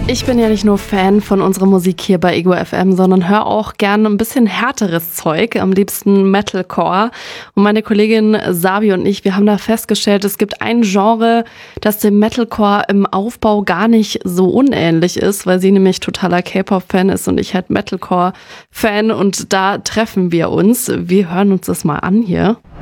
Ich bin ja nicht nur Fan von unserer Musik hier bei Ego FM, sondern höre auch gerne ein bisschen härteres Zeug, am liebsten Metalcore. Und meine Kollegin Sabi und ich, wir haben da festgestellt, es gibt ein Genre, das dem Metalcore im Aufbau gar nicht so unähnlich ist, weil sie nämlich totaler K-Pop-Fan ist und ich halt Metalcore-Fan und da treffen wir uns. Wir hören uns das mal an hier.